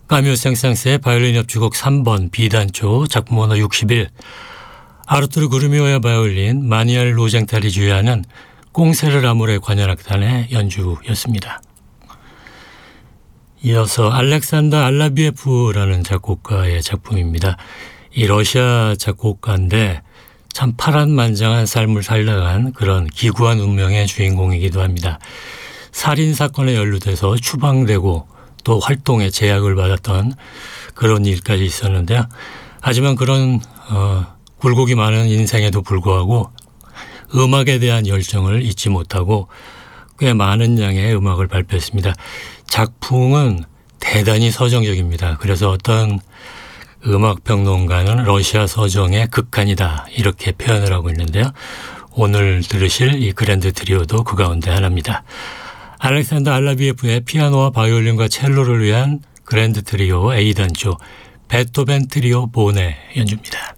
까뮤 생상스의 바이올린 협주곡 3번 B단조 작품 번호 61, 아르투르 그루미오의 바이올린, 마니엘 로쟁탈이 주의하는 꽁세르 라몰의 관현악단의 연주였습니다. 이어서 알렉산더 알라비에프라는 작곡가의 작품입니다. 이 러시아 작곡가인데 참 파란만장한 삶을 살다간 그런 기구한 운명의 주인공이기도 합니다. 살인사건에 연루돼서 추방되고 또 활동에 제약을 받았던 그런 일까지 있었는데요. 하지만 그런 굴곡이 많은 인생에도 불구하고 음악에 대한 열정을 잊지 못하고 꽤 많은 양의 음악을 발표했습니다. 작품은 대단히 서정적입니다. 그래서 어떤 음악평론가는 러시아 서정의 극한이다 이렇게 표현을 하고 있는데요. 오늘 들으실 이 그랜드 트리오도 그 가운데 하나입니다. 알렉산더 알라비에프의 피아노와 바이올린과 첼로를 위한 그랜드 트리오 A단조 베토벤 트리오 보네 연주입니다.